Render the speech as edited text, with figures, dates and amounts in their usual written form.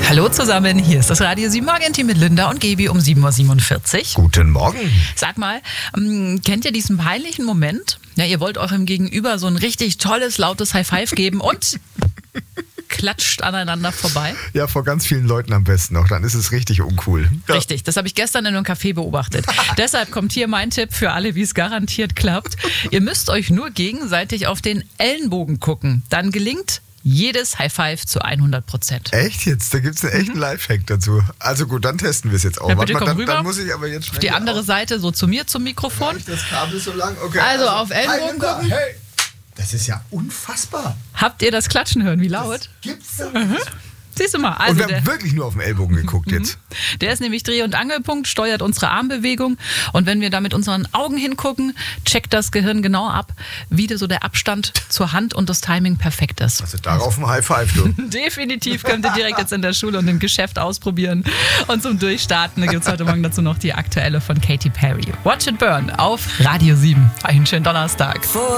Hallo zusammen, hier ist das Radio 7 Morgenteam mit Linda und Gaby um 7.47 Uhr. Guten Morgen. Sag mal, kennt ihr diesen peinlichen Moment? Ja, ihr wollt eurem Gegenüber so ein richtig tolles, lautes High Five geben und klatscht aneinander vorbei. Ja, vor ganz vielen Leuten am besten noch, dann ist es richtig uncool. Ja. Richtig, das habe ich gestern in einem Café beobachtet. Deshalb kommt hier mein Tipp für alle, wie es garantiert klappt. Ihr müsst euch nur gegenseitig auf den Ellenbogen gucken. Dann gelingt jedes High Five zu 100%. Echt jetzt? Da gibt es einen echten Lifehack dazu. Also gut, dann testen wir es jetzt auch. Ja, bitte Warte mal, komm rüber. dann muss ich aber jetzt schnell Auf die andere Seite, so zu mir, zum Mikrofon. Reicht das Kabel so lang? Okay, Also auf Ellenbogen Linda, gucken. Hey. Das ist ja unfassbar. Habt ihr das Klatschen hören? Wie laut? Das gibt's doch nicht. Siehst du mal. Und Also wir haben wirklich nur auf den Ellbogen geguckt jetzt. der ist nämlich Dreh- und Angelpunkt, steuert unsere Armbewegung. Und wenn wir da mit unseren Augen hingucken, checkt das Gehirn genau ab, wie so der Abstand zur Hand und das Timing perfekt ist. Also darauf ein High Five, du. Definitiv könnt ihr direkt jetzt in der Schule und im Geschäft ausprobieren. Und zum Durchstarten gibt es heute Morgen dazu noch die aktuelle von Katy Perry. Watch It Burn auf Radio 7. Einen schönen Donnerstag.